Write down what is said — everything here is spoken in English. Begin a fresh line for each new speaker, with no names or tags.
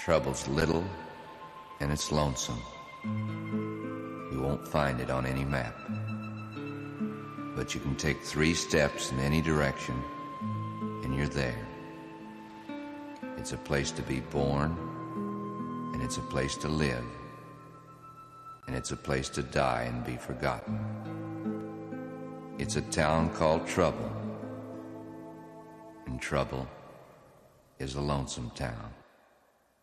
Trouble's little and it's lonesome. You won't find it on any map. But you can take 3 steps in any direction and you're there. It's a place to be born, and it's a place to live, and it's a place to die and be forgotten. It's a town called Trouble, and Trouble is a lonesome town.